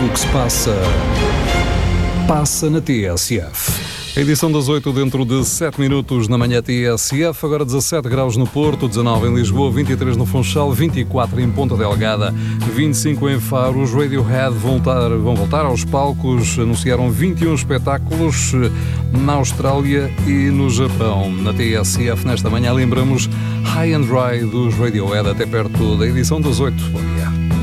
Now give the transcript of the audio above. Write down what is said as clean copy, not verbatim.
que se passa na TSF. A edição das 8 dentro de 7 minutos na manhã TSF, agora 17 graus no Porto, 19 em Lisboa, 23 no Funchal, 24 em Ponta Delgada, 25 em Faro. Os Radiohead vão voltar aos palcos, anunciaram 21 espetáculos na Austrália e no Japão. Na TSF, nesta manhã, lembramos High and Dry dos Radiohead até perto da edição das 8. Bom dia.